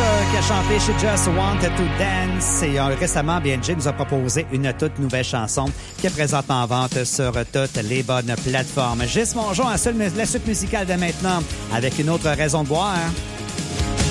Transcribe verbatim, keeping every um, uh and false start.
euh, qui a chanté She Just Wanted to Dance. Et euh, récemment, bien, Jay nous a proposé une toute nouvelle chanson qui est présente en vente sur toutes les bonnes plateformes. Gis Mongeon à seul, la suite musicale de maintenant avec une autre raison de boire. Hein?